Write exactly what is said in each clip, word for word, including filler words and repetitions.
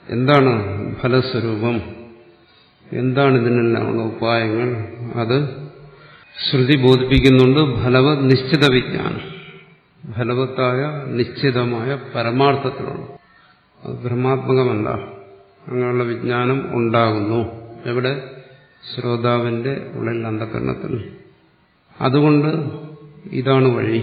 എന്താണ് ഫലസ്വരൂപം, എന്താണ് ഇതിനെല്ലാമുള്ള ഉപായങ്ങൾ, അത് ശ്രുതി ബോധിപ്പിക്കുന്നുണ്ട്. ഫലവത് നിശ്ചിത വിജ്ഞാനം, ഫലവത്തായ നിശ്ചിതമായ പരമാർത്ഥത്തിലുള്ള, അത് ബ്രഹ്മാത്മകമല്ല, അങ്ങനെയുള്ള വിജ്ഞാനം ഉണ്ടാകുന്നു. എവിടെ? ശ്രോതാവിന്റെ ഉള്ളിൽ, അന്ധകരണത്തിൽ. അതുകൊണ്ട് ഇതാണ് വഴി,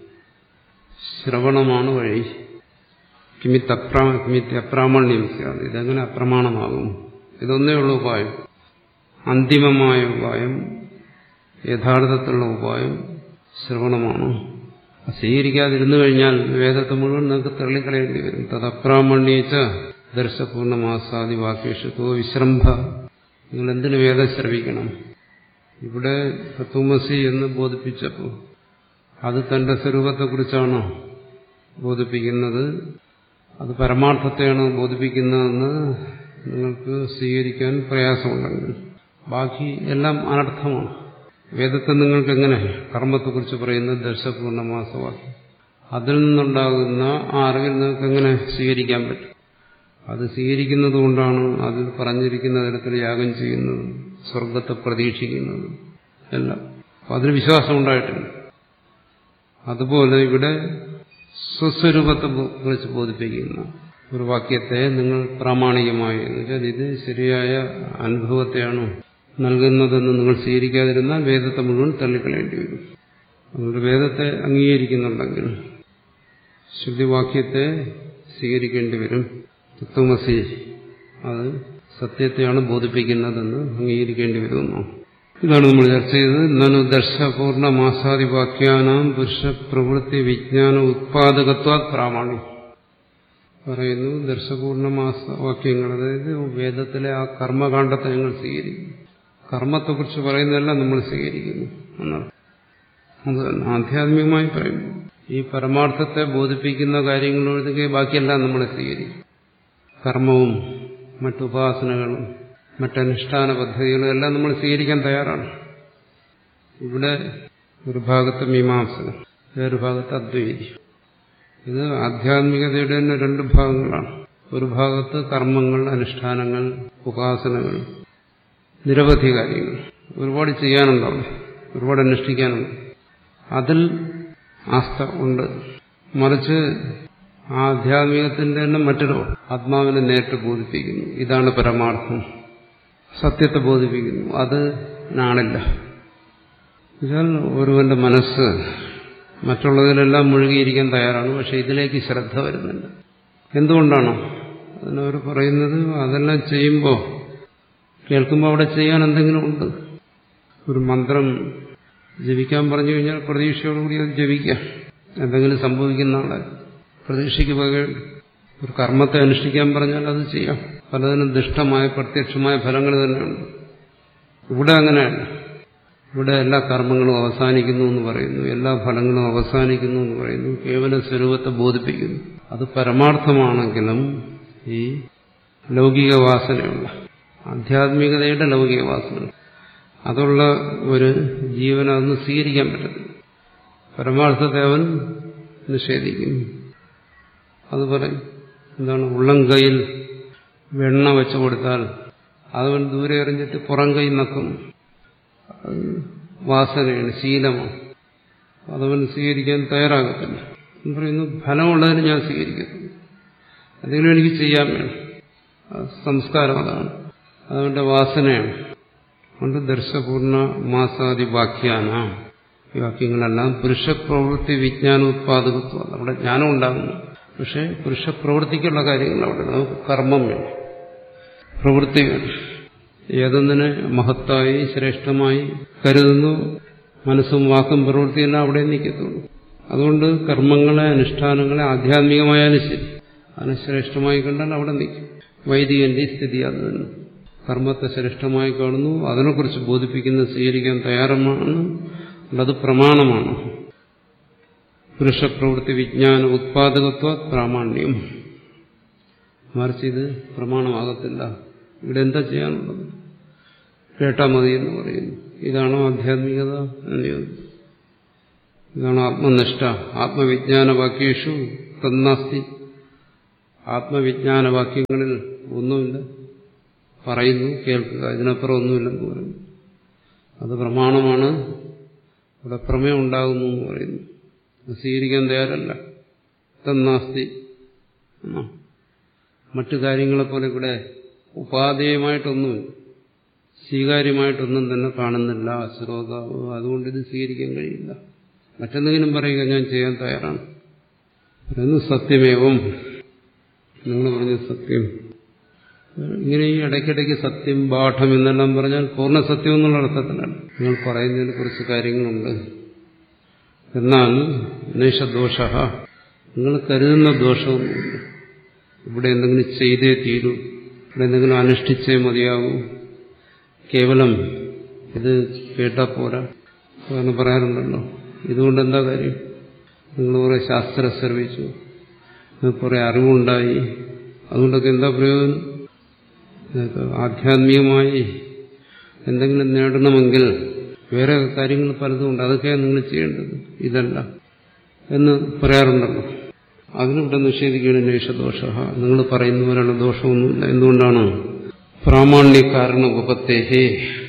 ശ്രവണമാണ് വഴി. കിമിത്തപ്രാ കിമിത്യപ്രാമണ്യം സ്യാത്, ഇതെങ്ങനെ അപ്രമാണമാകും? ഇതൊന്നേ ഉള്ള ഉപായം, അന്തിമമായ ഉപായം, യഥാർത്ഥത്തിലുള്ള ഉപായം ശ്രവണമാണ്. സ്വീകരിക്കാതിരുന്നു കഴിഞ്ഞാൽ വേദത്തെ മുഴുവൻ നിങ്ങൾക്ക് തള്ളിക്കളയേണ്ടി വരും. തദപ്രാമണ്യേച്ച ദർശപൂർണമാസാദി വാക്യേഷു വിശ്രംഭ. നിങ്ങൾ എന്തിനു വേദം ശ്രവിക്കണം? ഇവിടെ തത്വമസി എന്ന് ബോധിപ്പിച്ചപ്പോൾ അത് തന്റെ സ്വരൂപത്തെക്കുറിച്ചാണോ ബോധിപ്പിക്കുന്നത്, അത് പരമാർത്ഥത്തെയാണോ ബോധിപ്പിക്കുന്നതെന്ന് നിങ്ങൾക്ക് സ്വീകരിക്കാൻ പ്രയാസമുണ്ടെങ്കിൽ ബാക്കി എല്ലാം അനർത്ഥമാണ്. വേദത്തെ നിങ്ങൾക്ക് എങ്ങനെ കർമ്മത്തെക്കുറിച്ച് പറയുന്നത് ദർശപൂർണമാസവാക്യം, അതിൽ നിന്നുണ്ടാകുന്ന ആ അറിവിൽ നിങ്ങൾക്ക് എങ്ങനെ സ്വീകരിക്കാൻ പറ്റും? അത് സ്വീകരിക്കുന്നത് കൊണ്ടാണ് അതിൽ പറഞ്ഞിരിക്കുന്ന തരത്തിൽ യാഗം ചെയ്യുന്നത്, സ്വർഗത്തെ പ്രതീക്ഷിക്കുന്നത് എല്ലാം. അപ്പം അതിന് വിശ്വാസം ഉണ്ടായിട്ടില്ല. അതുപോലെ ഇവിടെ സ്വസ്വരൂപത്തെ കുറിച്ച് ബോധിപ്പിക്കുന്ന ഒരു വാക്യത്തെ നിങ്ങൾ പ്രാമാണികമായി, എന്ന് വെച്ചാൽ ഇത് ശരിയായ അനുഭവത്തെയാണ് നൽകുന്നതെന്ന് നിങ്ങൾ സ്വീകരിക്കാതിരുന്നാൽ വേദത്തെ മുഴുവൻ തള്ളിക്കളയേണ്ടി വരും. അതുകൊണ്ട് വേദത്തെ അംഗീകരിക്കുന്നുണ്ടെങ്കിൽ ശ്രുതിവാക്യത്തെ സ്വീകരിക്കേണ്ടി വരും. തത്വമസി അത് സത്യത്തെയാണ് ബോധിപ്പിക്കുന്നതെന്ന് അംഗീകരിക്കേണ്ടി വരുന്നു. ഇതാണ് നമ്മൾ ചർച്ച ചെയ്തത്. നനു ദർശപൂർണമാസാദിവാക്യാനാം പുരുഷ പ്രവൃത്തി വിജ്ഞാന ഉത്പാദകത്വ പ്രാമാണ്യം പറയുന്നു. ദർശപൂർണമാസവാക്യങ്ങൾ, അതായത് വേദത്തിലെ ആ കർമ്മകാണ്ഡത്തെ ഞങ്ങൾ സ്വീകരിക്കുന്നു, കർമ്മത്തെക്കുറിച്ച് പറയുന്നതെല്ലാം നമ്മൾ സ്വീകരിക്കുന്നു എന്നാണ്. അത് ആധ്യാത്മികമായി പറയുന്നു. ഈ പരമാർത്ഥത്തെ ബോധിപ്പിക്കുന്ന കാര്യങ്ങളൊഴികെ ബാക്കിയെല്ലാം നമ്മൾ സ്വീകരിക്കും. കർമ്മവും മറ്റുപാസനകളും മറ്റനുഷ്ഠാന പദ്ധതികളും എല്ലാം നമ്മൾ സ്വീകരിക്കാൻ തയ്യാറാണ്. ഇവിടെ ഒരു ഭാഗത്ത് മീമാംസകൻ, വേറൊരു ഭാഗത്ത് അദ്വൈതി. ഇത് ആധ്യാത്മികതയുടെ തന്നെ രണ്ട് ഭാഗങ്ങളാണ്. ഒരു ഭാഗത്ത് കർമ്മങ്ങൾ, അനുഷ്ഠാനങ്ങൾ, ഉപാസനകൾ, നിരവധി കാര്യങ്ങൾ ഒരുപാട് ചെയ്യാനുണ്ടാവും, ഒരുപാട് അനുഷ്ഠിക്കാനുണ്ട്. അതിൽ ആസ്ഥ ഉണ്ട്. മറിച്ച് ആധ്യാത്മികത്തിന്റെ തന്നെ മറ്റൊരു ആത്മാവിനെ നേരിട്ട് ബോധിപ്പിക്കുന്നു. ഇതാണ് പരമാർത്ഥം, സത്യത്തെ ബോധിപ്പിക്കുന്നു. അത് നാണില്ല. എന്നാൽ ഒരുവന്റെ മനസ്സ് മറ്റുള്ളതിലെല്ലാം മുഴുകിയിരിക്കാൻ തയ്യാറാണ്, പക്ഷെ ഇതിലേക്ക് ശ്രദ്ധ വരുന്നില്ല. എന്തുകൊണ്ടാണ്? അതിനവർ പറയുന്നത് അതെല്ലാം ചെയ്യുമ്പോൾ, കേൾക്കുമ്പോൾ അവിടെ ചെയ്യാൻ എന്തെങ്കിലും ഉണ്ട്. ഒരു മന്ത്രം ജപിക്കാൻ പറഞ്ഞു കഴിഞ്ഞാൽ പ്രതീക്ഷയോടുകൂടി അത് ജപിക്കാം, എന്തെങ്കിലും സംഭവിക്കുന്ന ആളെ പ്രതീക്ഷയ്ക്ക് പകരം ഒരു കർമ്മത്തെ അനുഷ്ഠിക്കാൻ പറഞ്ഞാൽ അത് ചെയ്യാം. പലതിനും ദുഷ്ടമായ പ്രത്യക്ഷമായ ഫലങ്ങൾ തന്നെയുണ്ട്. ഇവിടെ അങ്ങനെയല്ല. ഇവിടെ എല്ലാ കർമ്മങ്ങളും അവസാനിക്കുന്നു എന്ന് പറയുന്നു, എല്ലാ ഫലങ്ങളും അവസാനിക്കുന്നു എന്ന് പറയുന്നു, കേവല സ്വരൂപത്തെ ബോധിപ്പിക്കുന്നു. അത് പരമാർത്ഥമാണെങ്കിലും ഈ ലൗകിക വാസനയുള്ള, ആധ്യാത്മികതയുടെ ലൗകിക വാസന, അതുള്ള ഒരു ജീവൻ അതൊന്നും സ്വീകരിക്കാൻ പറ്റത്തില്ല. പരമാർത്ഥത്തെ അവൻ നിഷേധിക്കുന്നു. അത് പറയും, എന്താണ്, ഉള്ളം കൈയിൽ വെണ്ണ വെച്ചു കൊടുത്താൽ അതവൻ ദൂരെ എറിഞ്ഞിട്ട് പുറം കൈ നക്കും. വാസനയാണ്, ശീലമാണ്. അതവൻ സ്വീകരിക്കാൻ തയ്യാറാകത്തില്ല. പറയുന്നു, ഫലമുള്ളതിന് ഞാൻ സ്വീകരിക്കുന്നു, എന്തെങ്കിലും എനിക്ക് ചെയ്യാൻ വേണം. സംസ്കാരം അതാണ്, അതവന്റെ വാസനയാണ്. അതുകൊണ്ട് ദർശപൂർണ മാസാദി വാക്യാന, ഈ വാക്യങ്ങളെല്ലാം പുരുഷപ്രവൃത്തി വിജ്ഞാനോത്പാദകത്വം, അവിടെ ജ്ഞാനം ഉണ്ടാകുന്നു. പക്ഷെ പുരുഷപ്രവൃത്തിക്കുള്ള കാര്യങ്ങൾ അവിടെ, നമുക്ക് കർമ്മം വേണം, പ്രവൃത്തി വേണം. ഏതൊന്നിനെ മഹത്തായി ശ്രേഷ്ഠമായി കരുതുന്നു, മനസ്സും വാക്കും പ്രവൃത്തിയെല്ലാം അവിടെ നിൽക്കത്തുള്ളൂ. അതുകൊണ്ട് കർമ്മങ്ങളെ, അനുഷ്ഠാനങ്ങളെ ആധ്യാത്മികമായാലും ശരി, അതിനെ ശ്രേഷ്ഠമായി കണ്ടാൽ അവിടെ നിൽക്കും. വൈദികന്റെ സ്ഥിതി അത് തന്നെ. കർമ്മത്തെ ശ്രേഷ്ഠമായി കാണുന്നു, അതിനെക്കുറിച്ച് ബോധിപ്പിക്കുന്നത് സ്വീകരിക്കാൻ തയ്യാറമാണ്, അത് പ്രമാണമാണ്. പുരുഷപ്രവൃത്തി വിജ്ഞാന ഉത്പാദകത്വ പ്രാമാണ്യം. മറിച്ച് ഇത് പ്രമാണമാകത്തില്ല. ഇവിടെ എന്താ ചെയ്യാനുള്ളത്? കേട്ടാ മതി എന്ന് പറയുന്നു. ഇതാണോ ആധ്യാത്മികത എന്ന് ചോദിച്ചു. ഇതാണോ ആത്മനിഷ്ഠ? ആത്മവിജ്ഞാന വാക്യേഷു തന്നാസ്തി. ആത്മവിജ്ഞാന വാക്യങ്ങളിൽ ഒന്നുമില്ല, പറയുന്നു, കേൾക്കുക, ഇതിനപ്പുറം ഒന്നുമില്ലെന്ന് പറയുന്നു. അത് പ്രമാണമാണ്, ഇവിടെ പ്രമേയം ഉണ്ടാകുന്നു എന്ന് പറയുന്നു. സ്വീകരിക്കാൻ തയ്യാറല്ല. തന്നാസ്തി, മറ്റു കാര്യങ്ങളെപ്പോലെ ഇവിടെ ഉപാധേയമായിട്ടൊന്നുമില്ല, സ്വീകാര്യമായിട്ടൊന്നും തന്നെ കാണുന്നില്ല ശ്രോതാവ്. അതുകൊണ്ട് ഇത് സ്വീകരിക്കാൻ കഴിയില്ല. മറ്റെന്തെങ്കിലും പറയുക, ഞാൻ ചെയ്യാൻ തയ്യാറാണ്. പറയുന്നു സത്യമേവം, നിങ്ങൾ പറഞ്ഞ സത്യം. ഇങ്ങനെ ഈ ഇടയ്ക്കിടയ്ക്ക് സത്യം പാഠം എന്നെല്ലാം പറഞ്ഞാൽ പൂർണ്ണ സത്യം എന്നുള്ള അർത്ഥത്തിലാണ്. നിങ്ങൾ പറയുന്നതിന് കുറച്ച് കാര്യങ്ങളുണ്ട്. എന്നാൽ നൈഷദോഷ, നിങ്ങൾ കരുതുന്ന ദോഷമൊന്നുമില്ല. ഇവിടെ എന്തെങ്കിലും ചെയ്തേ തീരൂ, ഇവിടെ എന്തെങ്കിലും അനുഷ്ഠിച്ചേ മതിയാകൂ, കേവലം ഇത് കേട്ടാൽ പോരാ എന്ന് പറയാറുണ്ടല്ലോ. ഇതുകൊണ്ട് എന്താ കാര്യം? നിങ്ങൾ കുറെ ശാസ്ത്രം ശ്രവിച്ചു, കുറെ അറിവുണ്ടായി, അതുകൊണ്ടൊക്കെ എന്താ പ്രയോജനം? ആധ്യാത്മികമായി എന്തെങ്കിലും നേടണമെങ്കിൽ വേറെ കാര്യങ്ങൾ പലതുമുണ്ട്, അതൊക്കെയാണ് നിങ്ങൾ ചെയ്യേണ്ടത്, ഇതല്ല എന്ന് പറയാറുണ്ടല്ലോ. അതിനിവിടെ നിഷേധിക്കുകയാണ് നൈഷദോഷ. നിങ്ങൾ പറയുന്ന പോലെയുള്ള ദോഷമൊന്നുമില്ല. എന്തുകൊണ്ടാണ്? പ്രാമാണ്യ കാരണ ഉപപത്തേഹേ.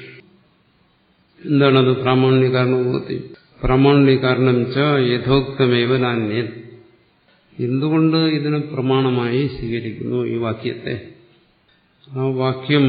എന്താണത് പ്രാമാണ്യ കാരണ ഉപപത്തി? പ്രാമാണ്യ കാരണം ച യഥോക്തമേവ നാന്യൻ. എന്തുകൊണ്ട് ഇതിനെ പ്രമാണമായി സ്വീകരിക്കുന്നു ഈ വാക്യത്തെ? ആ വാക്യം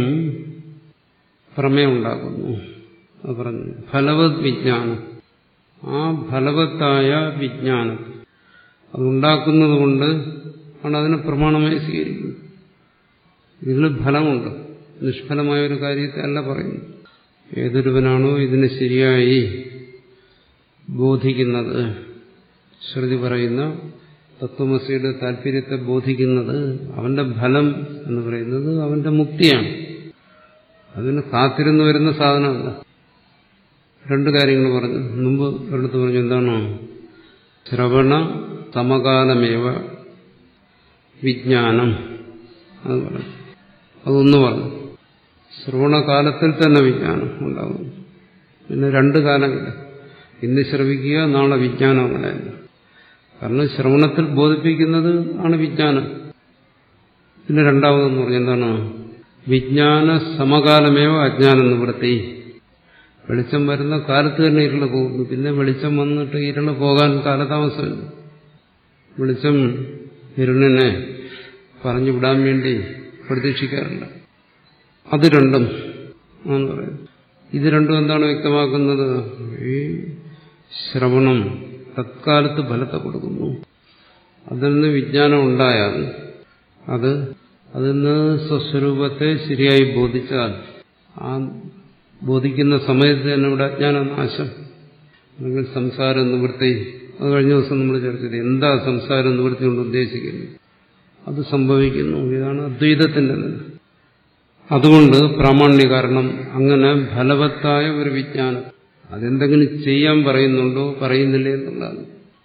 പ്രമേയം ഉണ്ടാക്കുന്നു. അത് പറഞ്ഞു ഫലവത് വിജ്ഞാനം. ആ ഫലവത്തായ വിജ്ഞാനം അതുണ്ടാക്കുന്നത് കൊണ്ട് ആണ് അതിനെ പ്രമാണമായി സ്വീകരിക്കുന്നത്. ഇതിന് ഫലമുണ്ട്, നിഷ്ഫലമായ ഒരു കാര്യത്തെ അല്ല പറയുന്നു. ഏതൊരുവനാണോ ഇതിനെ ശരിയായി ബോധിക്കുന്നത്, ശ്രുതി പറയുന്ന തത്വമസിയുടെ താല്പര്യത്തെ ബോധിക്കുന്നത്, അവന്റെ ഫലം എന്ന് പറയുന്നത് അവന്റെ മുക്തിയാണ്. അതിന് കാത്തിരുന്ന് വരുന്ന സാധനമല്ല. രണ്ടു കാര്യങ്ങൾ പറഞ്ഞു. മുമ്പ് ഒരിടത്ത് പറഞ്ഞു എന്താണോ? ശ്രവണ സമകാലമേവ വിജ്ഞാനം. അത് പറഞ്ഞു. അതൊന്ന് പറഞ്ഞു. ശ്രവണകാലത്തിൽ തന്നെ വിജ്ഞാനം ഉണ്ടാകും. പിന്നെ രണ്ടു കാലമില്ല. ഇന്ന് ശ്രവിക്കുക, നാളെ വിജ്ഞാനം. അങ്ങനെയല്ല. കാരണം ശ്രവണത്തിൽ ബോധിപ്പിക്കുന്നത് ആണ് വിജ്ഞാനം. പിന്നെ രണ്ടാമതെന്ന് പറഞ്ഞ എന്താണ്? വിജ്ഞാന സമകാലമേവ അജ്ഞാനം നിവൃത്തി. വെളിച്ചം വരുന്ന കാലത്ത് തന്നെ ഇരുള് പോകുന്നു. പിന്നെ വെളിച്ചം വന്നിട്ട് ഇരുള് പോകാൻ കാലതാമസമില്ല. വെളിച്ചം ഇരുളിനെ പറഞ്ഞു വിടാൻ വേണ്ടി പ്രതീക്ഷിക്കാറില്ല. അത് രണ്ടും ആണ് പറയുന്നത്. ഇത് രണ്ടും എന്താണ് വ്യക്തമാക്കുന്നത്? ഈ ശ്രവണം തത്കാലത്ത് ഫലത്തെ കൊടുക്കുന്നു. അതിൽ നിന്ന് വിജ്ഞാനം ഉണ്ടായാൽ അത് അതിൽ നിന്ന് സ്വസ്വരൂപത്തെ ശരിയായി ബോധിച്ചാൽ ആ ബോധിക്കുന്ന സമയത്ത് തന്നെ ഇവിടെ അജ്ഞാനനാശം അല്ലെങ്കിൽ സംസാര നിവൃത്തി. അത് കഴിഞ്ഞ ദിവസം നമ്മൾ ചർച്ച ചെയ്തു. എന്താ സംസാര നിവൃത്തി കൊണ്ട് ഉദ്ദേശിക്കുന്നത്? അത് സംഭവിക്കുന്നു. ഇതാണ് അദ്വൈതത്തിന്റെ നില. അതുകൊണ്ട് പ്രാമാണ്യ കാരണം അങ്ങനെ ഫലവത്തായ ഒരു വിജ്ഞാനം അതെന്തെങ്കിലും ചെയ്യാൻ പറയുന്നുണ്ടോ പറയുന്നില്ലേ എന്നുള്ളതാണ്.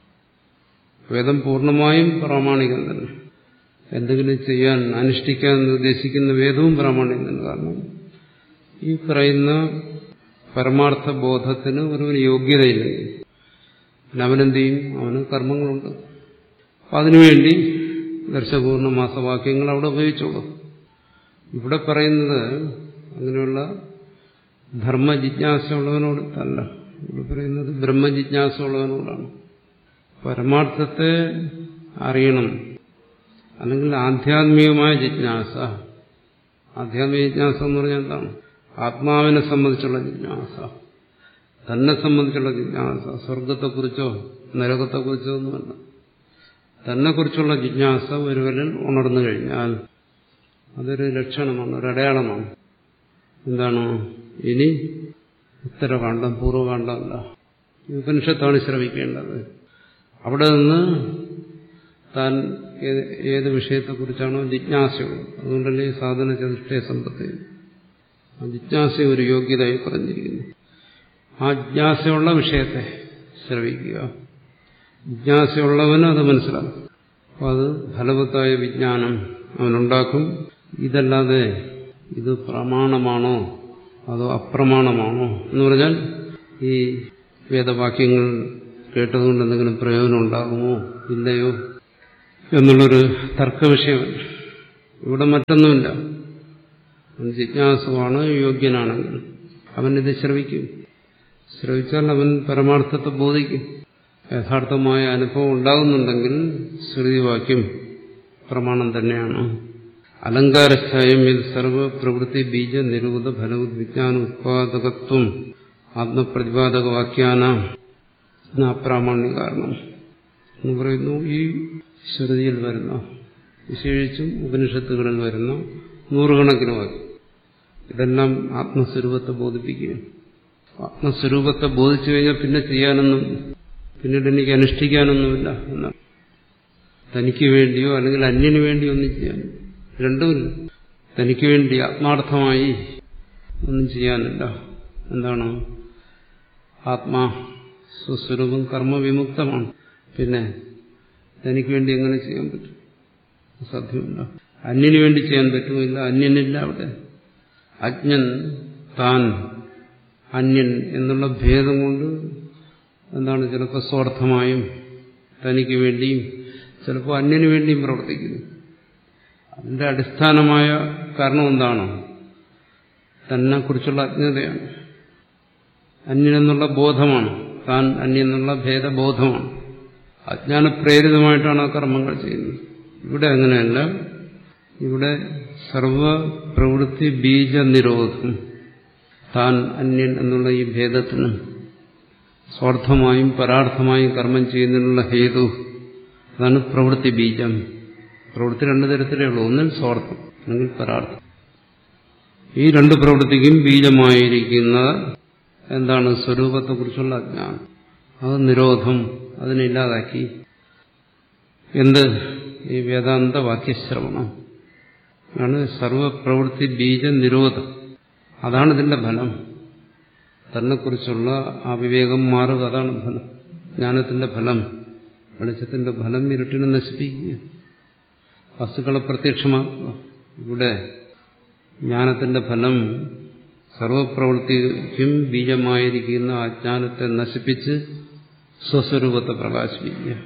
വേദം പൂർണ്ണമായും പ്രാമാണികം തന്നെ. എന്തെങ്കിലും ചെയ്യാൻ അനുഷ്ഠിക്കാൻ നിർദ്ദേശിക്കുന്ന വേദവും പ്രാമാണികം തന്നെ. കാരണം ഈ പറയുന്ന പരമാർത്ഥ ബോധത്തിന് ഒരു യോഗ്യതയില്ലെങ്കിൽ പിന്നെ അവനെന്ത് ചെയ്യും? അവന് കർമ്മങ്ങളുണ്ട്. അപ്പം അതിനുവേണ്ടി ദർശപൂർണ്ണ മാസവാക്യങ്ങൾ അവിടെ ഉപയോഗിച്ചോളൂ. ഇവിടെ പറയുന്നത് അങ്ങനെയുള്ള ധർമ്മജിജ്ഞാസ ഉള്ളവനോട് അല്ല. ഇവിടെ പറയുന്നത് ബ്രഹ്മജിജ്ഞാസ ഉള്ളവനോടാണ്. പരമാർത്ഥത്തെ അറിയണം, അല്ലെങ്കിൽ ആധ്യാത്മികമായ ജിജ്ഞാസ. ആധ്യാത്മിക ജിജ്ഞാസ എന്ന് പറഞ്ഞാൽ എന്താണ്? ആത്മാവിനെ സംബന്ധിച്ചുള്ള ജിജ്ഞാസ, തന്നെ സംബന്ധിച്ചുള്ള ജിജ്ഞാസ. സ്വർഗത്തെക്കുറിച്ചോ നരകത്തെക്കുറിച്ചോ ഒന്നുമല്ല. തന്നെക്കുറിച്ചുള്ള ജിജ്ഞാസ ഒരുവരിൽ ഉണർന്നു കഴിഞ്ഞാൽ അതൊരു ലക്ഷണമാണ്, ഒരു അടയാളമാണ്. എന്താണ്? ഇനി ഉത്തരകാണ്ഡം പൂർവ്വകാണ്ഡമല്ല, ഉപനിഷത്താണ് ശ്രവിക്കേണ്ടത്. അവിടെ നിന്ന് താൻ ഏത് വിഷയത്തെക്കുറിച്ചാണോ ജിജ്ഞാസയുള്ളത്, അതുകൊണ്ടല്ലേ സാധന ചതുഷ്ടയ സമ്പത്ത്. ആ ജിജ്ഞാസ ഒരു യോഗ്യതയായി പറഞ്ഞിരിക്കുന്നു. ആ ജിജ്ഞാസയുള്ള വിഷയത്തെ ശ്രവിക്കുക. ജിജ്ഞാസയുള്ളവന് അത് മനസ്സിലാക്കും. അപ്പോൾ അത് ഫലവത്തായ വിജ്ഞാനം അവനുണ്ടാക്കും. ഇതല്ലാതെ ഇത് പ്രമാണമാണോ അതോ അപ്രമാണമാണോ എന്ന് പറഞ്ഞാൽ ഈ വേദവാക്യങ്ങൾ കേട്ടതുകൊണ്ട് എന്തെങ്കിലും പ്രയോജനം ഉണ്ടാകുമോ ഇല്ലയോ എന്നുള്ളൊരു തർക്കവിഷയമല്ല. ഇവിടെ മറ്റൊന്നുമില്ല. അവൻ ജിജ്ഞാസുവാണ്, യോഗ്യനാണെങ്കിൽ അവനിത് ശ്രവിക്കും. ശ്രവിച്ചാൽ അവൻ പരമാർത്ഥത്തെ ബോധിക്കും. യഥാർത്ഥമായ അനുഭവം ഉണ്ടാകുന്നുണ്ടെങ്കിൽ ശ്രുതിവാക്യം പ്രമാണം തന്നെയാണ്. അലങ്കാരസ്ഥായം ഇത് സർവപ്രവൃത്തി ബീജ നിരൂപത ഫലവത് വിജ്ഞാന ഉത്പാദകത്വം ആത്മപ്രതിപാദക വാക്യാന അപ്രാമാണ്യ കാരണം എന്ന് പറയുന്നു. ഈ ശ്രുതിയിൽ വരുന്ന, വിശേഷിച്ചും ഉപനിഷത്തുകളിൽ വരുന്ന നൂറുകണക്കിന് വാക്യം ഇതെല്ലാം ആത്മസ്വരൂപത്തെ ബോധിപ്പിക്കുകയാണ്. ആത്മസ്വരൂപത്തെ ബോധിച്ചു കഴിഞ്ഞാൽ പിന്നെ ചെയ്യാനൊന്നും, പിന്നീട് എനിക്ക് അനുഷ്ഠിക്കാനൊന്നുമില്ല എന്നാണ്. തനിക്ക് വേണ്ടിയോ അല്ലെങ്കിൽ അന്യന് വേണ്ടിയോ ഒന്നും ചെയ്യാൻ രണ്ടുമില്ല. തനിക്ക് വേണ്ടി ആത്മാർത്ഥമായി ഒന്നും ചെയ്യാനില്ല. എന്താണ്? ആത്മാ സ്വസ്വരൂപം കർമ്മവിമുക്തമാണ്. പിന്നെ തനിക്ക് വേണ്ടി എങ്ങനെ ചെയ്യാൻ പറ്റും? സാധ്യമല്ല. അന്യന് വേണ്ടി ചെയ്യാൻ പറ്റുമില്ല. അന്യനില്ല അവിടെ. അജ്ഞൻ താൻ അന്യൻ എന്നുള്ള ഭേദം കൊണ്ട് എന്താണ് ചിലപ്പോൾ സ്വാർത്ഥമായും തനിക്ക് വേണ്ടിയും ചിലപ്പോൾ അന്യന് വേണ്ടിയും പ്രവർത്തിക്കുന്നു. അതിന്റെ അടിസ്ഥാനമായ കാരണം എന്താണ്? തന്നെക്കുറിച്ചുള്ള അജ്ഞതയാണ്. അന്യനെന്നുള്ള ബോധമാണ്. താൻ അന്യെന്നുള്ള ഭേദബോധമാണ്. അജ്ഞാനപ്രേരിതമായിട്ടാണ് ആ കർമ്മങ്ങൾ ചെയ്യുന്നത്. ഇവിടെ അങ്ങനെയല്ല. ഇവിടെ സർവപ്രവൃത്തി ബീജ നിരോധം. താൻ അന്യൻ എന്നുള്ള ഈ ഭേദത്തിന് സ്വാർത്ഥമായും പരാർത്ഥമായും കർമ്മം ചെയ്യുന്നതിനുള്ള ഹേതു, അതാണ് പ്രവൃത്തി ബീജം. പ്രവൃത്തി രണ്ടു തരത്തിലേ ഉള്ളൂ. ഒന്നിൽ സ്വാർത്ഥം, അല്ലെങ്കിൽ പരാർത്ഥം. ഈ രണ്ട് പ്രവൃത്തിക്കും ബീജമായിരിക്കുന്ന എന്താണ്? സ്വരൂപത്തെക്കുറിച്ചുള്ള അജ്ഞാനം. അത് നിരോധം, അതിനില്ലാതാക്കി. എന്ത്? ഈ വേദാന്ത വാക്യശ്രവണം ആണ് സർവപ്രവൃത്തി ബീജ നിരോധം. അതാണ് ഇതിന്റെ ഫലം. തന്നെക്കുറിച്ചുള്ള ആ വിവേകം മാറുക, അതാണ് ഫലം. ജ്ഞാനത്തിന്റെ ഫലം, വെളിച്ചത്തിന്റെ ഫലം ഇരുട്ടിനെ നശിപ്പിക്കുക, വസ്തുക്കളെ പ്രത്യക്ഷമാക്കുക. ഇവിടെ ജ്ഞാനത്തിന്റെ ഫലം സർവപ്രവൃത്തിക്കും ബീജമായിരിക്കുന്ന അജ്ഞാനത്തെ നശിപ്പിച്ച് സ്വസ്വരൂപത്തെ പ്രകാശിപ്പിക്കുക.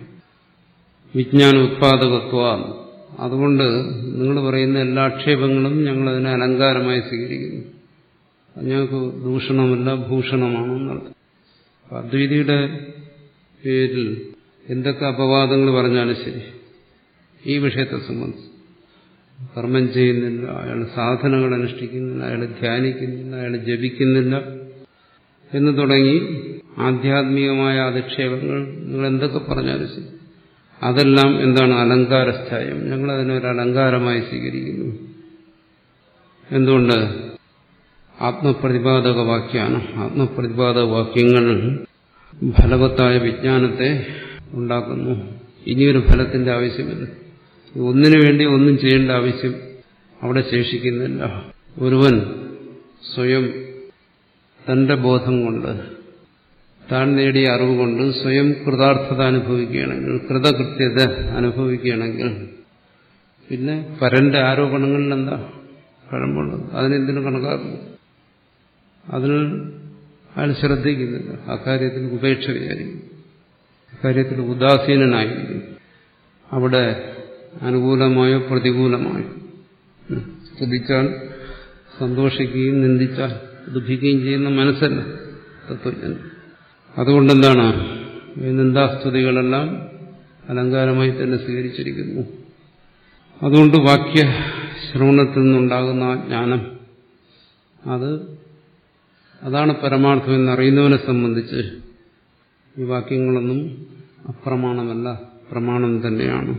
വിജ്ഞാന ഉത്പാദകത്വ. അതുകൊണ്ട് നിങ്ങൾ പറയുന്ന എല്ലാ ആക്ഷേപങ്ങളും ഞങ്ങളതിനെ അലങ്കാരമായി സ്വീകരിക്കുന്നു. ഞങ്ങൾക്ക് ദൂഷണമല്ല, ഭൂഷണമാണെന്നർത്ഥം. അദ്വൈതിയുടെ പേരിൽ എന്തൊക്കെ അപവാദങ്ങൾ പറഞ്ഞാലും ശരി, ഈ വിഷയത്തെ സംബന്ധിച്ച് കർമ്മം ചെയ്യുന്നില്ല, അയാൾ സാധനങ്ങൾ അനുഷ്ഠിക്കുന്നില്ല, അയാൾ ധ്യാനിക്കുന്നില്ല, അയാൾ ജപിക്കുന്നില്ല എന്ന് തുടങ്ങി ആധ്യാത്മികമായ അധിക്ഷേപങ്ങൾ നിങ്ങൾ എന്തൊക്കെ പറഞ്ഞാലും ശരി, അതെല്ലാം എന്താണ്? അലങ്കാരസ്ഥായം. ഞങ്ങളതിനൊരു അലങ്കാരമായി സ്വീകരിക്കുന്നു. എന്തുകൊണ്ട്? ആത്മപ്രതിപാദക വാക്യാണ്. ആത്മപ്രതിപാദക വാക്യങ്ങൾ ഫലവത്തായ വിജ്ഞാനത്തെ ഉണ്ടാക്കുന്നു. ഇനിയൊരു ഫലത്തിന്റെ ആവശ്യമില്ല. ഒന്നിനു വേണ്ടി ഒന്നും ചെയ്യേണ്ട ആവശ്യം അവിടെ ശേഷിക്കുന്നില്ല. ഒരുവൻ സ്വയം തന്റെ ബോധം കൊണ്ട്, താൻ നേടിയ അറിവ് കൊണ്ട് സ്വയം കൃതാർത്ഥത അനുഭവിക്കുകയാണെങ്കിൽ, കൃതകൃത്യത അനുഭവിക്കുകയാണെങ്കിൽ, പിന്നെ പരന്റെ ആരോപണങ്ങളിൽ എന്താ കഴമ്പുള്ളത്? അതിനെന്തിനു കണക്കാക്കുന്നു? അതിൽ അയാൾ ശ്രദ്ധിക്കുന്നില്ല. അക്കാര്യത്തിൽ ഉപേക്ഷ വിചാരിക്കും, അക്കാര്യത്തിൽ ഉദാസീനനായിരിക്കും. അവിടെ അനുകൂലമായോ പ്രതികൂലമായോ സ്തുതിച്ചാൽ സന്തോഷിക്കുകയും നിന്ദിച്ചാൽ ദുഃഖിക്കുകയും ചെയ്യുന്ന മനസ്സല്ല തത്വജ്ഞാനം. അതുകൊണ്ടെന്താണ്? ഈ നിന്ദാസ്തുതികളെല്ലാം അലങ്കാരമായി തന്നെ സ്വീകരിച്ചിരിക്കുന്നു. അതുകൊണ്ട് വാക്യ ശ്രവണത്തിൽ നിന്നുണ്ടാകുന്ന ആ ജ്ഞാനം, അത് അതാണ് പരമാർത്ഥം എന്നറിയുന്നവനെ സംബന്ധിച്ച് ഈ വാക്യങ്ങളൊന്നും അപ്രമാണമല്ല, പ്രമാണം തന്നെയാണ്.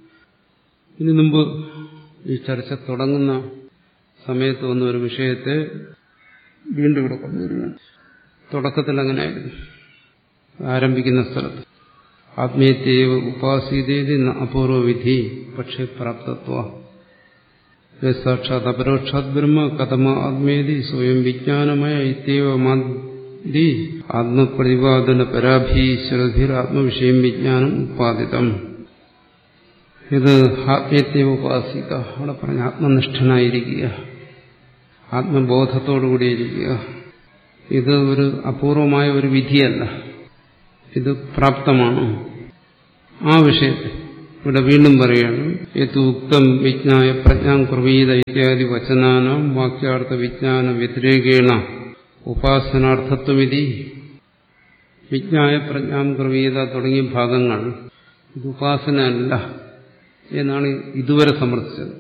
ഇനി മുമ്പ് ഈ ചർച്ച തുടങ്ങുന്ന സമയത്ത് വന്ന ഒരു വിഷയത്തെ വീണ്ടും ഇവിടെ കൊണ്ടുവരികയാണ്. തുടക്കത്തിൽ അങ്ങനെയായിരുന്നു. ആരംഭിക്കുന്ന സ്ഥലത്ത് ആത്മീയത്യേവ ഉപാസീതേതി അപൂർവ വിധി പക്ഷേ പ്രാപ്തത്വ സാക്ഷാത് അപരോക്ഷാത് ബ്രഹ്മ കഥമ ആത്മേതി സ്വയം വിജ്ഞാനമയ ഇത്യേവമാദി ആത്മപ്രതിപാദന പരാഭീശ്വരധിർ ആത്മവിഷയം വിജ്ഞാനം ഉപാദിതം. ഇത് ആത്മീയത്യേവ ഉപാസിത. അവിടെ പറഞ്ഞ ആത്മനിഷ്ഠനായിരിക്കുക, ആത്മബോധത്തോടുകൂടിയിരിക്കുക. ഇത് ഒരു അപൂർവമായ ഒരു വിധിയല്ല, ഇത് പ്രാപ്തമാണ്. ആ വിഷയത്തെ ഇവിടെ വീണ്ടും പറയുകയാണ് യത് ഉക്തം വിജ്ഞായ പ്രജ്ഞാം കുർവീത ഇത്യാദി വചനാനാം വാക്യാർത്ഥ വിജ്ഞാന വ്യതിരേകേണ ഉപാസനാർത്ഥത്വമിതി. വിജ്ഞായ പ്രജ്ഞാം കുർവീത തുടങ്ങിയ ഭാഗങ്ങൾ ഇത് ഉപാസനയല്ല എന്നാണ് ഇതുവരെ സമർത്ഥിച്ചത്.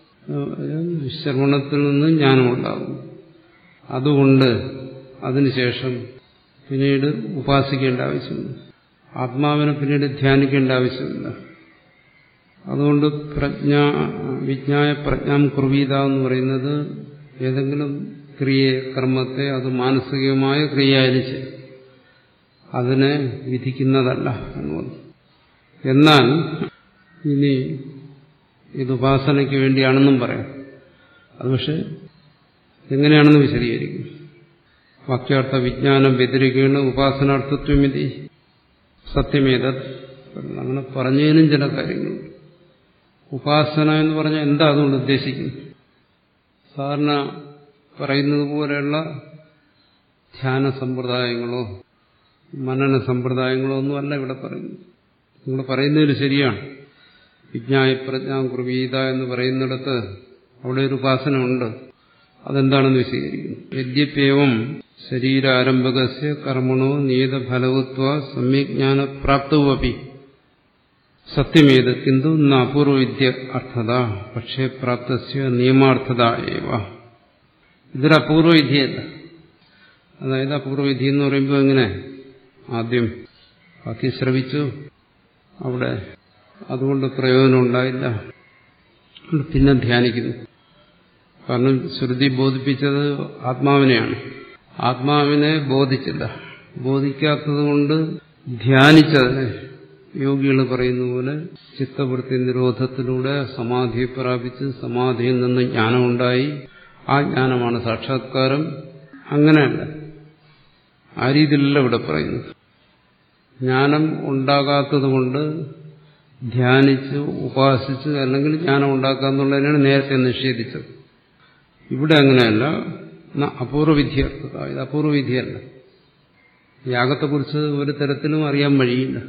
ശ്രവണത്തിൽ നിന്ന് ജ്ഞാനമുണ്ടാകും, അതുകൊണ്ട് അതിനുശേഷം പിന്നീട് ഉപാസിക്കേണ്ട ആവശ്യമില്ല, ആത്മാവിനെ പിന്നീട് ധ്യാനിക്കേണ്ട ആവശ്യമില്ല. അതുകൊണ്ട് പ്രജ്ഞ വിജ്ഞായ പ്രജ്ഞാം കുർവീത എന്ന് പറയുന്നത് ഏതെങ്കിലും ക്രിയയെ കർമ്മത്തെ അത് മാനസികമായ ക്രിയയായിരിച്ച് അതിനെ വിധിക്കുന്നതല്ല എന്ന് പറഞ്ഞു. എന്നാൽ ഇനി ഇത് ഉപാസനയ്ക്ക് വേണ്ടിയാണെന്നും പറയാം. അത് പക്ഷെ എങ്ങനെയാണെന്ന് വിശദീകരിക്കും. വാക്യാർത്ഥ വിജ്ഞാനം വ്യതിരിക്കുകയാണ് ഉപാസനാർത്ഥത്വമിതി സത്യമേതത്. അങ്ങനെ പറഞ്ഞതിനും ചില കാര്യങ്ങളുണ്ട്. ഉപാസന എന്ന് പറഞ്ഞാൽ എന്താ അതുകൊണ്ട് ഉദ്ദേശിക്കുന്നത്? സാധാരണ പറയുന്നത് പോലെയുള്ള ധ്യാന സമ്പ്രദായങ്ങളോ മനന സമ്പ്രദായങ്ങളോ ഒന്നുമല്ല ഇവിടെ പറയുന്നത്. നിങ്ങൾ പറയുന്നതിൽ ശരിയാണ്. വിജ്ഞായ പ്രജ്ഞാം കുർവീത എന്ന് പറയുന്നിടത്ത് അവിടെ ഒരു ഉപാസന ഉണ്ട്. അതെന്താണെന്ന് വിശദീകരിക്കുന്നു. യദ്യപ്യേവം ശരീരാരംഭകസ്യ കർമ്മണോ നിയതഫലവത്വ സമ്യജ്ഞാന പ്രാപ്തവുമപി സത്യമേത് കിന്തു ന അപൂർവവിദ്യ അർത്ഥത പക്ഷേ പ്രാപ്തസ്യ നിയമാർത്ഥത ഏവ. ഇതൊരു അപൂർവവിദ്യയല്ല. അതായത് അപൂർവവിധി എന്ന് പറയുമ്പോൾ എങ്ങനെ? ആദ്യം ബാക്കി ശ്രവിച്ചു, അവിടെ അതുകൊണ്ട് പ്രയോജനം ഉണ്ടായില്ല, പിന്നെ ധ്യാനിക്കുന്നു. കാരണം ശ്രുതി ബോധിപ്പിച്ചത് ആത്മാവിനെയാണ്. ആത്മാവിനെ ബോധിച്ചില്ല. ബോധിക്കാത്തതുകൊണ്ട് ധ്യാനിച്ചതിനെ യോഗികൾ പറയുന്ന പോലെ ചിത്തവൃത്തി നിരോധത്തിലൂടെ സമാധിയെ പ്രാപിച്ച് സമാധിയിൽ നിന്ന് ജ്ഞാനമുണ്ടായി. ആ ജ്ഞാനമാണ് സാക്ഷാത്കാരം. അങ്ങനെയല്ല, ആ രീതിയിലല്ല ഇവിടെ പറയുന്നത്. ജ്ഞാനം ഉണ്ടാകാത്തതുകൊണ്ട് ധ്യാനിച്ച് ഉപാസിച്ച് അല്ലെങ്കിൽ ജ്ഞാനം ഉണ്ടാക്കുക എന്നുള്ളതിനാണ് നേരത്തെ നിഷേധിച്ചത്. ഇവിടെ അങ്ങനെയല്ല. അപൂർവവിദ്യർത്ഥത, ഇത് അപൂർവവിധിയല്ല. യാഗത്തെക്കുറിച്ച് ഒരു തരത്തിലും അറിയാൻ വഴിയില്ല.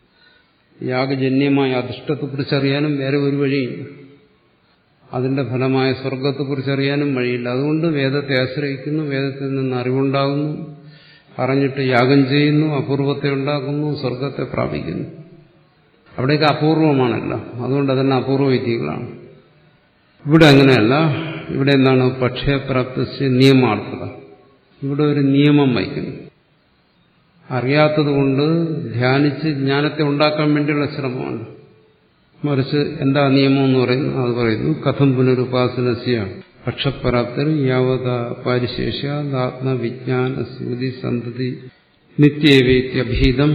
യാഗജന്യമായ അധിഷ്ഠത്തെക്കുറിച്ച് അറിയാനും വേറെ ഒരു വഴിയില്ല. അതിന്റെ ഫലമായ സ്വർഗത്തെക്കുറിച്ച് അറിയാനും വഴിയില്ല. അതുകൊണ്ട് വേദത്തെ ആശ്രയിക്കുന്നു, വേദത്തിൽ നിന്ന് അറിവുണ്ടാകുന്നു, അറിഞ്ഞിട്ട് യാഗം ചെയ്യുന്നു, അപൂർവത്തെ ഉണ്ടാക്കുന്നു, സ്വർഗത്തെ പ്രാപിക്കുന്നു. അവിടെയൊക്കെ അപൂർവമാണല്ലോ. അതുകൊണ്ട് അതന്നെ അപൂർവവിധികളാണ്. ഇവിടെ അങ്ങനെയല്ല. ഇവിടെ എന്താണ്? പക്ഷയപ്രാപ്തസ്യ നിയമാർത്ഥത. ഇവിടെ ഒരു നിയമം വയ്ക്കുന്നു. അറിയാത്തതുകൊണ്ട് ധ്യാനിച്ച് ജ്ഞാനത്തെ ഉണ്ടാക്കാൻ വേണ്ടിയുള്ള ശ്രമമാണ്. മറിച്ച് എന്താ നിയമം എന്ന് പറയുന്നത്? അത് പറയുന്നു കഥം പുനരുപാസനസ്യ പക്ഷപ്രാപ്തർ യാവത പാരിശേഷ്യ ആത്മവിജ്ഞാന സ്മൃതി സന്തതി നിത്യേവേത്യഭീതം.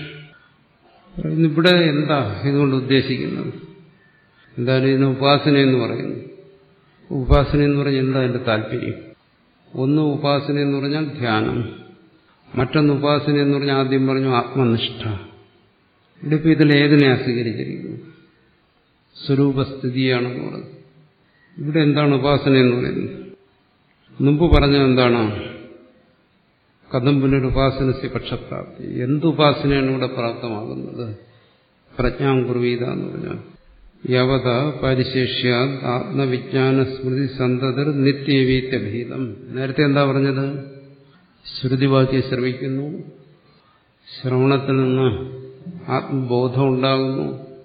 ഇവിടെ എന്താ ഇതുകൊണ്ട് ഉദ്ദേശിക്കുന്നത്? എന്തായാലും ഇതിന് ഉപാസന എന്ന് പറയുന്നു. ഉപാസന എന്ന് പറഞ്ഞാൽ എന്താ അതിന്റെ താല്പര്യം? ഒന്ന് ഉപാസന എന്ന് പറഞ്ഞാൽ ധ്യാനം, മറ്റൊന്ന് ഉപാസന എന്ന് പറഞ്ഞാൽ ആദ്യം പറഞ്ഞു ആത്മനിഷ്ഠ. ഇവിടെ ഇപ്പം ഇതിലേതിനെയാ സ്വീകരിച്ചിരിക്കുന്നത്? സ്വരൂപസ്ഥിതിയാണെന്ന് പറയുന്നത്. ഇവിടെ എന്താണ് ഉപാസന എന്ന് പറയുന്നത്? മുമ്പ് പറഞ്ഞത് എന്താണ്? കഥം പുനരുപാസനസ്യ പക്ഷപ്രാപ്തി. എന്തുപാസനയാണ് ഇവിടെ പ്രാപ്തമാകുന്നത്? പ്രജ്ഞാം കുർവീത എന്ന് പറഞ്ഞാൽ യവത പരിശേഷ്യ ആത്മവിജ്ഞാന സ്മൃതി സന്തതിർ നിത്യവീത്യഭീതം. നേരത്തെ എന്താ പറഞ്ഞത്? ശ്രുതിവാക്യം ശ്രവിക്കുന്നു, ശ്രവണത്തിൽ നിന്ന് ആത്മബോധം ഉണ്ടാകുന്നു,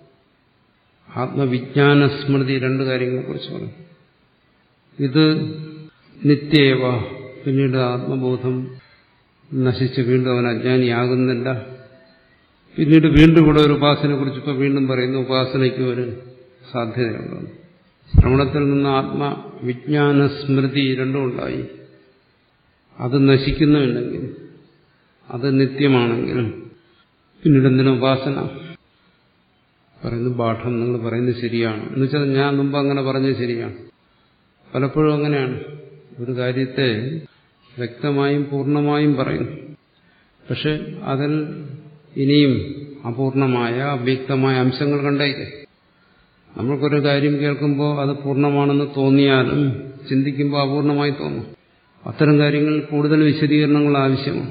ആത്മവിജ്ഞാന സ്മൃതി, രണ്ട് കാര്യങ്ങളെക്കുറിച്ച് പറഞ്ഞു. ഇത് നിത്യേവ. പിന്നീട് ആത്മബോധം നശിച്ച് വീണ്ടും അവൻ അജ്ഞാനിയാകുന്നില്ല. പിന്നീട് വീണ്ടും ഇവിടെ ഒരു ഉപാസനയെ കുറിച്ച് ഇപ്പോൾ വീണ്ടും പറയുന്നു. ഉപാസനയ്ക്ക് ഒരു സാധ്യതയുണ്ടെന്ന്. ശ്രവണത്തിൽ നിന്ന് ആത്മവിജ്ഞാന സ്മൃതി രണ്ടും ഉണ്ടായി. അത് നശിക്കുന്നുണ്ടെങ്കിൽ, അത് നിത്യമാണെങ്കിൽ പിന്നീട് എന്തിനും ഉപാസന പറയുന്നു. പാഠം നിങ്ങൾ പറയുന്നത് ശരിയാണ് എന്ന് വെച്ചാൽ ഞാൻ മുമ്പ് അങ്ങനെ പറഞ്ഞത് ശരിയാണ്. പലപ്പോഴും അങ്ങനെയാണ്. ഒരു കാര്യത്തെ വ്യക്തമായും പൂർണ്ണമായും പറയുന്നു. പക്ഷെ അതിൽ ഇനിയും അപൂർണമായ അവ്യക്തമായ അംശങ്ങൾ കണ്ടേക്ക്. നമ്മൾക്കൊരു കാര്യം കേൾക്കുമ്പോൾ അത് പൂർണ്ണമാണെന്ന് തോന്നിയാലും ചിന്തിക്കുമ്പോൾ അപൂർണമായി തോന്നും. അത്തരം കാര്യങ്ങളിൽ കൂടുതൽ വിശദീകരണങ്ങൾ ആവശ്യമാണ്.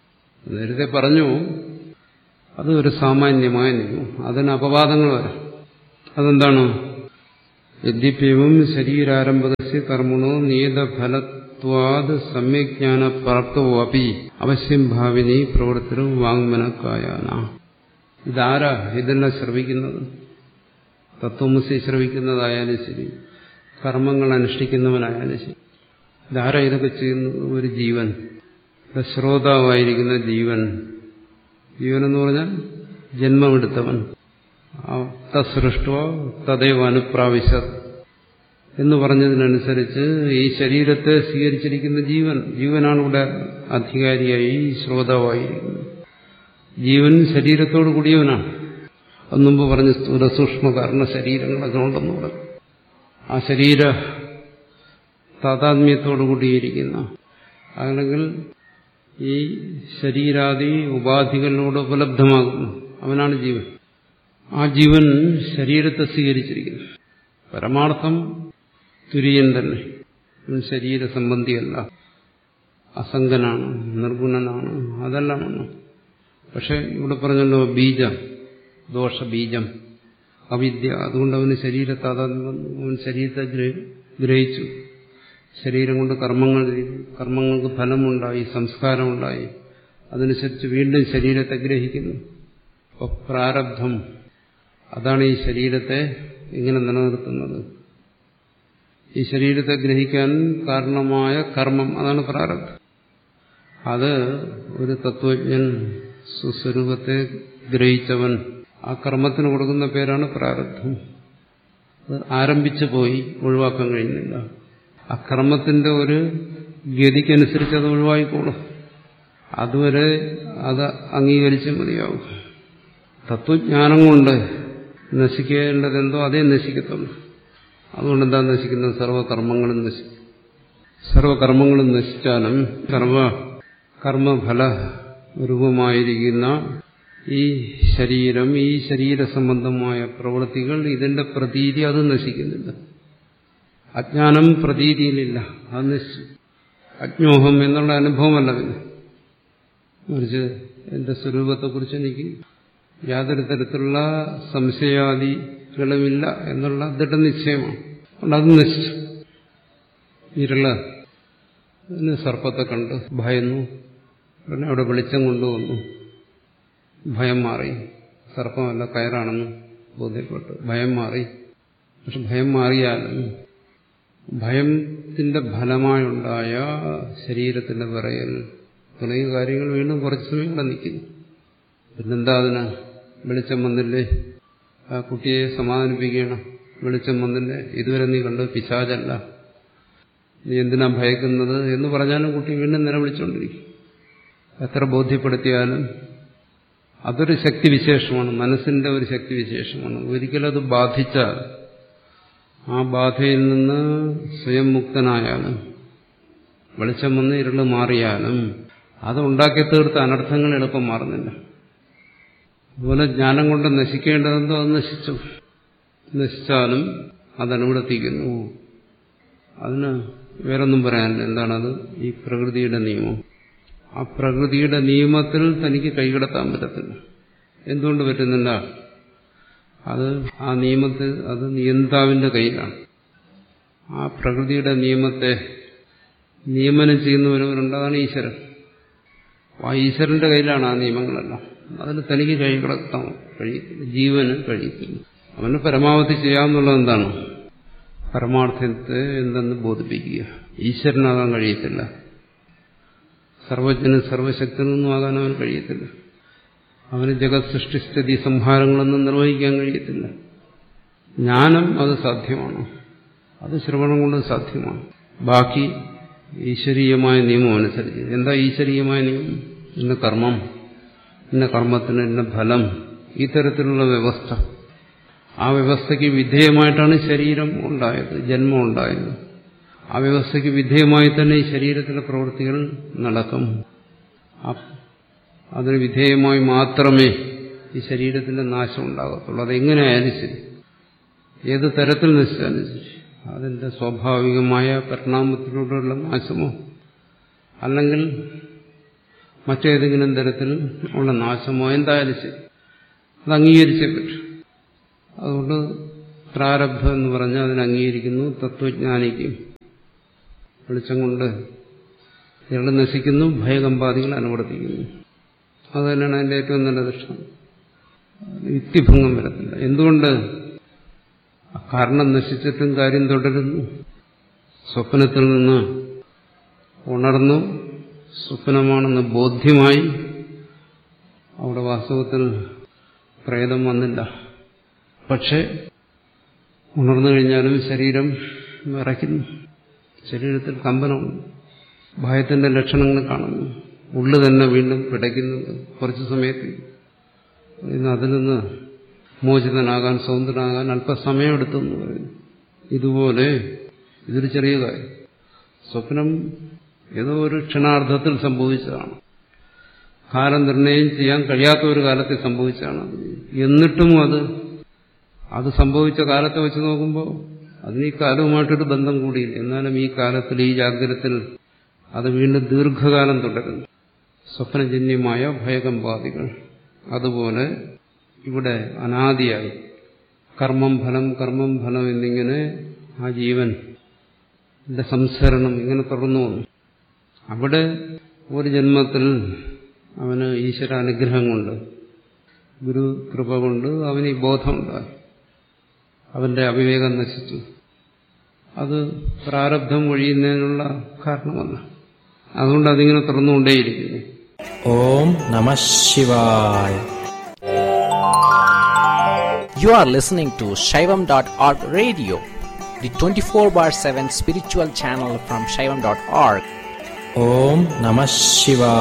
നേരത്തെ പറഞ്ഞു അത് ഒരു സാമാന്യമായ നിയമം, അതിന് അപവാദങ്ങൾ വരാം. അതെന്താണ്? യദ്യപ്യവും ശരീരാരംഭകസ്യ കർമ്മണോ നിയതഫലത്വാത് സമ്യജ്ഞാന പ്രാപ്തോ അപി അവശ്യം ഭാവിനി പ്രവർത്തനവും വാങ്മനക്കായാന. ഇതാരാ ഇതെല്ലാം ശ്രവിക്കുന്നത്? തത്വമസി ശ്രവിക്കുന്നതായാലും ശരി, കർമ്മങ്ങൾ അനുഷ്ഠിക്കുന്നവനായാലും ശരി, ഇതാരാ ഇതൊക്കെ ചെയ്യുന്നത്? ഒരു ജീവൻ, ശ്രോതാവായിരിക്കുന്ന ജീവൻ. ജീവൻ എന്ന് പറഞ്ഞാൽ ജന്മമെടുത്തവൻ. തസൃഷ്ടോ തദൈവ അനുപ്രാവശ്യ എന്ന് പറഞ്ഞതിനനുസരിച്ച് ഈ ശരീരത്തെ സ്വീകരിച്ചിരിക്കുന്ന ജീവൻ, ജീവനാണ് ഇവിടെ അധികാരിയായി ശ്രോതാവായിരിക്കുന്നത്. ജീവൻ ശരീരത്തോടു കൂടിയവനാണ്. അത് മുമ്പ് പറഞ്ഞ സ്ഥൂല സൂക്ഷ്മ കാരണ ശരീരങ്ങളൊക്കെ ഉണ്ടെന്ന് പറഞ്ഞു. ആ ശരീര താതാത്മ്യത്തോടു കൂടിയിരിക്കുന്ന, അല്ലെങ്കിൽ ഈ ശരീരാദി ഉപാധികളിലൂടെ ഉപലബ്ധമാകുന്നു അവനാണ് ജീവൻ. ആ ജീവൻ ശരീരത്തെ സ്വീകരിച്ചിരിക്കുന്നു. പരമാർത്ഥം തുര്യൻ തന്നെ. അവൻ ശരീര സംബന്ധിയല്ല, അസംഗനാണ്, നിർഗുണനാണ്, അതെല്ലാമാണ്. പക്ഷെ ഇവിടെ പറഞ്ഞല്ലോ ബീജം, ദോഷബീജം, അവിദ്യ. അതുകൊണ്ട് അവന് ശരീരത്താതാത്മ്യം, അവൻ ശരീരത്തെ ഗ്രഹിച്ചു. ശരീരം കൊണ്ട് കർമ്മങ്ങൾ ചെയ്തു, കർമ്മങ്ങൾക്ക് ഫലമുണ്ടായി, സംസ്കാരമുണ്ടായി. അതനുസരിച്ച് വീണ്ടും ശരീരത്തെ ഗ്രഹിക്കുന്നു. അപ്പോൾ പ്രാരബ്ധം അതാണ് ഈ ശരീരത്തെ ഇങ്ങനെ നിലനിർത്തുന്നത്. ഈ ശരീരത്തെ ഗ്രഹിക്കാൻ കാരണമായ കർമ്മം, അതാണ് പ്രാരബ്ധം. അത് ഒരു തത്വജ്ഞൻ, സ്വസ്വരൂപത്തെ ഗ്രഹിച്ചവൻ, ആ കർമ്മത്തിന് കൊടുക്കുന്ന പേരാണ് പ്രാരബ്ധം. അത് ആരംഭിച്ചു പോയി, ഒഴിവാക്കാൻ കഴിയുന്നില്ല. ആ കർമ്മത്തിന്റെ ഒരു ഗതിക്കനുസരിച്ച് അത് ഒഴിവായിക്കോളും. അതുവരെ അത് അംഗീകരിച്ച് മതിയാവും. തത്വജ്ഞാനം കൊണ്ട് നശിക്കേണ്ടതെന്തോ അതേ നശിക്കത്തുള്ളൂ. അതുകൊണ്ട് എന്താ നശിക്കുന്നത്? സർവകർമ്മങ്ങളും നശിക്കും. സർവകർമ്മങ്ങളും നശിച്ചാലും സർവ കർമ്മഫല രൂപമായിരിക്കുന്ന ഈ ശരീരം, ഈ ശരീര സംബന്ധമായ പ്രവൃത്തികൾ, ഇതിന്റെ പ്രതീതി അത് നശിക്കുന്നില്ല. അജ്ഞാനം പ്രതീതിയിലില്ല, അത് നശിച്ചു. അജ്ഞോഹം എന്നുള്ള അനുഭവമല്ല പിന്നെ. മറിച്ച് എന്റെ സ്വരൂപത്തെക്കുറിച്ച് എനിക്ക് യാതൊരു തരത്തിലുള്ള സംശയാദികളുമില്ല എന്നുള്ള ദൃഢനിശ്ചയമാണ്. അതുകൊണ്ട് അത് നശിച്ചു. ഇരുള് സർപ്പത്തെ കണ്ട് ഭയന്നു, ഉടനെ അവിടെ വെളിച്ചം കൊണ്ടുവന്നു, ഭയം മാറി. സർപ്പമല്ല, കയറാണെന്ന് ബോധ്യപ്പെട്ടു, ഭയം മാറി. പക്ഷെ ഭയം മാറിയാലും ഭയത്തിന്റെ ഫലമായുണ്ടായ ശരീരത്തിന്റെ വിറയൽ തുടങ്ങിയ കാര്യങ്ങൾ വീണ്ടും കുറച്ച് സമയം ഇവിടെ നിൽക്കുന്നു. പിന്നെന്താ അതിന്? വെളിച്ചം വന്നില്ലേ, ആ കുട്ടിയെ സമാധാനിപ്പിക്കണം. വെളിച്ചം വന്നില്ലേ, ഇതുവരെ നീ കണ്ടു പിശാചല്ല, നീ എന്തിനാ ഭയക്കുന്നത് എന്ന് പറഞ്ഞാലും കുട്ടി വീണ്ടും നിലവിളിച്ചുകൊണ്ടിരിക്കും. എത്ര ബോധ്യപ്പെടുത്തിയാലും അതൊരു ശക്തിവിശേഷമാണ്, മനസ്സിന്റെ ഒരു ശക്തിവിശേഷമാണ്. ഒരിക്കലും അത് ബാധിച്ചാൽ, ആ ബാധയിൽ നിന്ന് സ്വയം മുക്തനായാലും, വെളിച്ചം വന്ന് ഇരുള് മാറിയാലും അത് ഉണ്ടാക്കി തീർത്ത അനർത്ഥങ്ങൾ എളുപ്പം മാറുന്നില്ല. അതുപോലെ ജ്ഞാനം കൊണ്ട് നശിക്കേണ്ടതെന്തോ അത് നശിച്ചു. നശിച്ചാലും അതനുവർത്തിക്കുന്നു. അതിന് വേറൊന്നും പറയാനില്ല. എന്താണത്? ഈ പ്രകൃതിയുടെ നിയമം. ആ പ്രകൃതിയുടെ നിയമത്തിൽ തനിക്ക് കൈകടത്താൻ പറ്റത്തില്ല. എന്തുകൊണ്ട് പറ്റുന്നില്ല? അത് ആ നിയമത്തിൽ, അത് നിയന്താവിന്റെ കയ്യിലാണ്. ആ പ്രകൃതിയുടെ നിയമത്തെ നിയമനം ചെയ്യുന്ന ഒരുവരുണ്ട്, അതാണ് ഈശ്വരൻ. ആ ഈശ്വരന്റെ കയ്യിലാണ് ആ നിയമങ്ങളെല്ലാം. അതിന് തനിക്ക് കൈകടത്താൻ കഴിയത്തില്ല, ജീവന് കഴിയത്തില്ല. അവന് പരമാവധി ചെയ്യാവുന്നുള്ളത് എന്താണ്? പരമാർത്ഥത്തെ എന്തെന്ന് ബോധിപ്പിക്കുക. ഈശ്വരനാകാൻ കഴിയത്തില്ല. സർവജ്ഞനും സർവശക്തനൊന്നും ആകാൻ അവന് കഴിയത്തില്ല. അവന് ജഗത് സൃഷ്ടിസ്ഥിതി സംഹാരങ്ങളൊന്നും നിർവഹിക്കാൻ കഴിയത്തില്ല. ജ്ഞാനം അത് സാധ്യമാണ്, അത് ശ്രവണം കൊണ്ട് സാധ്യമാണ്. ബാക്കി ഈശ്വരീയമായ നിയമം അനുസരിച്ച്. എന്താ ഈശ്വരീയമായ നിയമം? ഇന്ന കർമ്മം, ഇന്ന കർമ്മത്തിന് ഇന്ന ഫലം, ഈ തരത്തിലുള്ള വ്യവസ്ഥ. ആ വ്യവസ്ഥയ്ക്ക് വിധേയമായിട്ടാണ് ശരീരം ഉണ്ടായത്, ജന്മം ഉണ്ടായത്. ആ വ്യവസ്ഥയ്ക്ക് വിധേയമായി തന്നെ ഈ ശരീരത്തിലെ പ്രവൃത്തികൾ നടക്കും. അതിന് വിധേയമായി മാത്രമേ ഈ ശരീരത്തിന്റെ നാശം ഉണ്ടാകത്തുള്ളൂ. അതെങ്ങനെയായാലും ശരി, ഏത് തരത്തിൽ നശിച്ചാലും ശരി, അതിന്റെ സ്വാഭാവികമായ പരിണാമത്തിലൂടെയുള്ള നാശമോ അല്ലെങ്കിൽ മറ്റേതെങ്കിലും തരത്തിൽ ഉള്ള നാശമോ എന്തായാലും ശരി, അത് അംഗീകരിച്ചേ പറ്റും. അതുകൊണ്ട് പ്രാരബ്ധം എന്ന് പറഞ്ഞാൽ അതിനെ അംഗീകരിക്കുന്നു. തത്വജ്ഞാനിക്കും വെളിച്ചം കൊണ്ട് ഇയാൾ നശിക്കുന്നു, ഭയകമ്പാദികൾ അനുവർത്തിക്കുന്നു. അത് തന്നെയാണ് അതിൻ്റെ ഏറ്റവും നല്ല ദൃഷ്ടം. യുക്തിഭംഗം വരത്തില്ല. എന്തുകൊണ്ട്? കാരണം നശിച്ചിട്ടും കാര്യം തുടരുന്നു. സ്വപ്നത്തിൽ നിന്ന് ഉണർന്നു, സ്വപ്നമാണെന്ന് ബോധ്യമായി. അവിടെ വാസ്തവത്തിൽ പ്രേതം വന്നില്ല. പക്ഷെ ഉണർന്നു കഴിഞ്ഞാലും ശരീരം വിറയ്ക്കുന്നു, ശരീരത്തിൽ കമ്പനമുണ്ട്, ഭയത്തിന്റെ ലക്ഷണങ്ങൾ കാണുന്നു, ഉള്ളു തന്നെ വീണ്ടും പിടയ്ക്കുന്നത് കുറച്ചു സമയത്ത്. ഇന്ന് അതിൽ നിന്ന് മോചിതനാകാൻ, സ്വതന്ത്രനാകാൻ അല്പസമയം എടുത്തു എന്ന് പറയുന്നു. ഇതുപോലെ ഇതൊരു ചെറിയ കാര്യം. സ്വപ്നം ഏതോ ഒരു ക്ഷണാർദ്ധത്തിൽ സംഭവിച്ചതാണ്, കാലം നിർണയം ചെയ്യാൻ കഴിയാത്ത ഒരു കാലത്തിൽ സംഭവിച്ചതാണ്. എന്നിട്ടും അത് അത് സംഭവിച്ച കാലത്തെ വെച്ച് നോക്കുമ്പോൾ അതിന് ഈ കാലവുമായിട്ടൊരു ബന്ധം കൂടിയില്ല. എന്നാലും ഈ കാലത്തിൽ, ഈ ജാഗ്രതത്തിൽ അത് വീണ്ടും ദീർഘകാലം തുടരുന്നു. സ്വപ്നജന്യമായ ഭയകമ്പാദികൾ. അതുപോലെ ഇവിടെ അനാദിയായി കർമ്മം ഫലം കർമ്മം ഫലം എന്നിങ്ങനെ ആ ജീവൻ സംസരണം ഇങ്ങനെ തുടർന്നു വന്നു. അവിടെ ഒരു ജന്മത്തിൽ അവന് ഈശ്വര അനുഗ്രഹം കൊണ്ട്, ഗുരു കൃപ കൊണ്ട് അവന് ഈ ബോധമുണ്ടായി, അവന്റെ അവിവേകം നശിച്ചു. അത് പ്രാരബ്ധം ഒഴിയുന്നതിനുള്ള കാരണമല്ല. അതുകൊണ്ട് അതിങ്ങനെ തുറന്നുകൊണ്ടേയിരിക്കുന്നു. ഓം നമഃ ശിവായ. You are listening to Shaivam dot org radio, the twenty-four bar seven spiritual channel from Shaivam dot org. Om Namah Shivaya.